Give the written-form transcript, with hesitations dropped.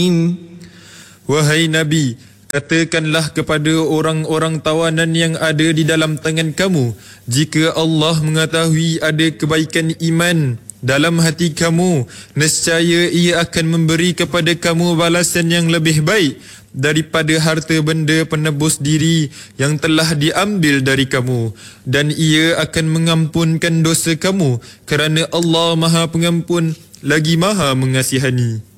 Wahai Nabi, katakanlah kepada orang-orang tawanan yang ada di dalam tangan kamu, jika Allah mengetahui ada kebaikan iman dalam hati kamu, nescaya Ia akan memberi kepada kamu balasan yang lebih baik daripada harta benda penebus diri yang telah diambil dari kamu, dan Ia akan mengampunkan dosa kamu, kerana Allah Maha Pengampun lagi Maha Mengasihani.